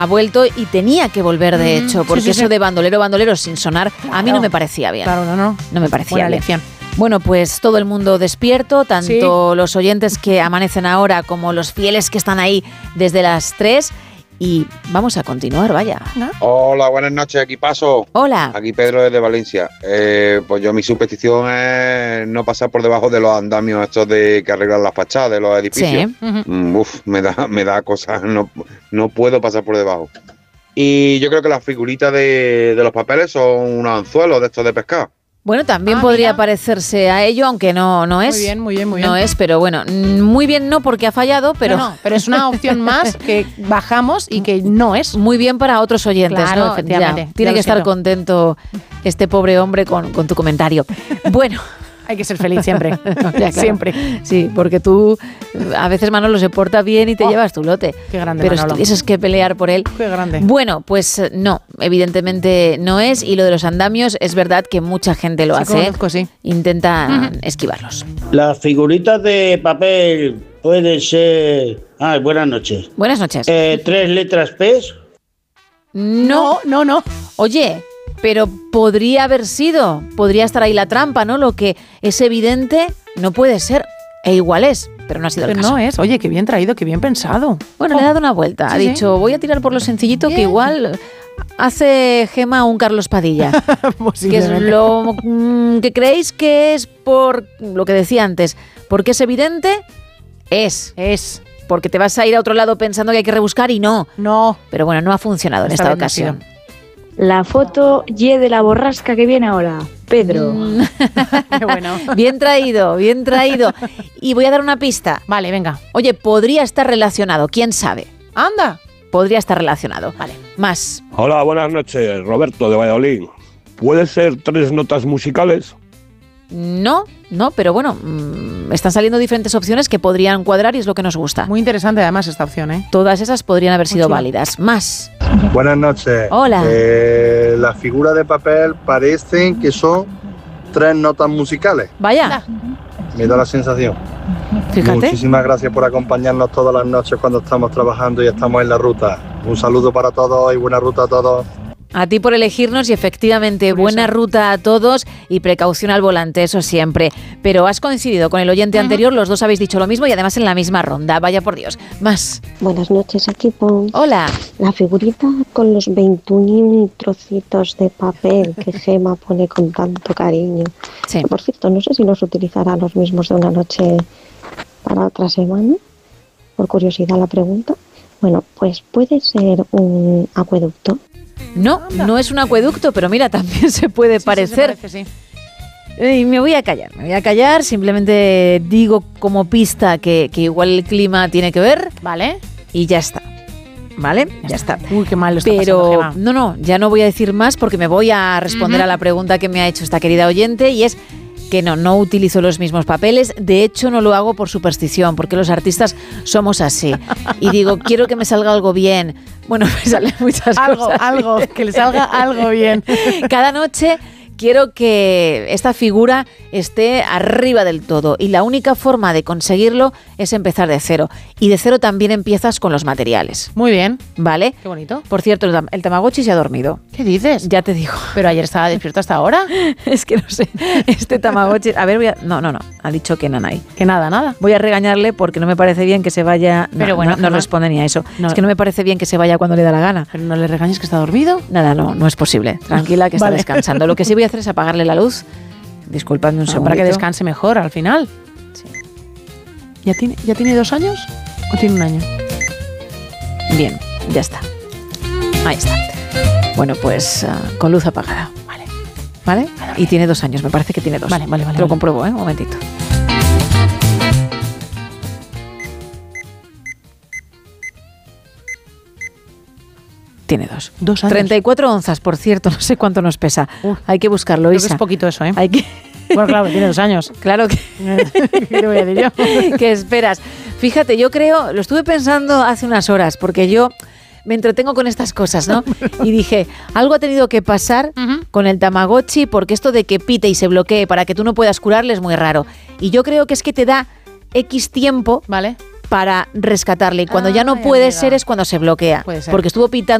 Ha vuelto y tenía que volver, de hecho, porque eso de bandolero sin sonar, a mí no me parecía bien. Claro, no me parecía buena bien. Lección. Bueno, pues todo el mundo despierto, tanto los oyentes que amanecen ahora como los fieles que están ahí desde las 3. Y vamos a continuar, vaya. ¿No? Hola, buenas noches, aquí Paso. Hola. Aquí Pedro desde Valencia. Pues yo mi superstición es no pasar por debajo de los andamios estos de que arreglan las fachadas de los edificios. Sí. Me da cosas, no puedo pasar por debajo. Y yo creo que las figuritas de los papeles son unos anzuelos de estos de pescar. Bueno, también podría parecerse a ello, aunque no es. Muy bien. No es, pero bueno, muy bien no porque ha fallado, pero... No, pero es una opción más que bajamos y que no es. Muy bien para otros oyentes, claro, ¿no? efectivamente. Tiene que estar contento este pobre hombre con tu comentario. Bueno... Hay que ser feliz siempre. Claro. Siempre. Sí, porque tú a veces Manolo se porta bien y te llevas tu lote. Qué grande, pero Manolo. si tuvieses que pelear por él. Qué grande. Bueno, pues no, evidentemente no es. Y lo de los andamios es verdad que mucha gente lo hace. Conozco, sí. Intenta esquivarlos. Las figuritas de papel pueden ser... buenas noches. Buenas noches. 3 letras P. No. Oye, pero podría haber sido, podría estar ahí la trampa, ¿no? Lo que es evidente no puede ser, e igual es, pero no ha sido el caso. No es, oye, qué bien traído, qué bien pensado. Bueno, le ha dado una vuelta, ha dicho, voy a tirar por lo sencillito que igual hace Gema un Carlos Padilla. Que es lo que creéis que es por lo que decía antes, porque es evidente, es. Porque te vas a ir a otro lado pensando que hay que rebuscar y no. Pero bueno, no ha funcionado en esta ocasión. La foto Y de la borrasca que viene ahora, Pedro. Qué bueno. Bien traído. Y voy a dar una pista. Vale, venga. Oye, podría estar relacionado, ¿quién sabe? Anda. Podría estar relacionado. Vale. Más. Hola, buenas noches, Roberto de Valladolid. ¿Puede ser 3 notas musicales? No, pero bueno, están saliendo diferentes opciones que podrían cuadrar y es lo que nos gusta. Muy interesante además esta opción, ¿eh? Todas esas podrían haber sido válidas. Más. Buenas noches. Hola. Las figuras de papel parecen que son 3 notas musicales. Vaya. Me da la sensación. Fíjate. Muchísimas gracias por acompañarnos todas las noches cuando estamos trabajando y estamos en la ruta. Un saludo para todos y buena ruta a todos. A ti por elegirnos y efectivamente buena ruta a todos y precaución al volante, eso siempre. Pero has coincidido con el oyente anterior, los dos habéis dicho lo mismo y además en la misma ronda. Vaya por Dios. Más. Buenas noches, equipo. Hola. La figurita con los 21 trocitos de papel que Gema pone con tanto cariño. Sí. Por cierto, no sé si los utilizará los mismos de una noche para otra semana. Por curiosidad la pregunta. Bueno, pues puede ser un acueducto. No es un acueducto, pero mira, también se puede parecer. Se parece, Y me voy a callar, simplemente digo como pista que igual el clima tiene que ver. Vale. Y ya está. ¿Vale? Ya está. Uy, qué mal lo está Pero pasando, Gema. no, ya no voy a decir más porque me voy a responder a la pregunta que me ha hecho esta querida oyente y es que no utilizo los mismos papeles. De hecho, no lo hago por superstición, porque los artistas somos así. Y digo, quiero que me salga algo bien. Bueno, me salen muchas cosas. Algo, que le salga algo bien. Cada noche quiero que esta figura esté arriba del todo y la única forma de conseguirlo es empezar de cero. Y de cero también empiezas con los materiales. Muy bien. ¿Vale? Qué bonito. Por cierto, el Tamagotchi se ha dormido. ¿Qué dices? Ya te digo. ¿Pero ayer estaba despierto hasta ahora? Es que no sé. Este Tamagotchi... A ver, No. Ha dicho que nanay. Que nada. Voy a regañarle porque no me parece bien que se vaya... Pero bueno, no responde ni a eso. No. Es que no me parece bien que se vaya cuando le da la gana. Pero no le regañes que está dormido. Nada, no es posible. Tranquila, que está descansando. Lo que sí voy a hacer es apagarle la luz. Disculpadme un segundo. Para que descanse mejor al final. Sí. ¿Ya tiene 2 años o tiene 1 año? Bien, ya está. Ahí está. Bueno, pues con luz apagada. ¿Vale? Y tiene 2 años, me parece que tiene 2. Vale. Te lo compruebo, un momentito. Tiene 2. 2 años. 34 onzas, por cierto, no sé cuánto nos pesa. Hay que buscarlo, Creo Isa. que es poquito eso, ¿eh? Hay que... Bueno, claro, tiene 2 años. Claro que... ¿Qué te voy a decir yo? ¿Qué esperas? Fíjate, yo creo, lo estuve pensando hace unas horas, porque yo me entretengo con estas cosas, ¿no? Y dije, algo ha tenido que pasar con el Tamagotchi, porque esto de que pite y se bloquee para que tú no puedas curarle es muy raro. Y yo creo que es que te da X tiempo, ¿vale?, para rescatarle. Y cuando ya no puede ser es cuando se bloquea. Porque estuvo pitando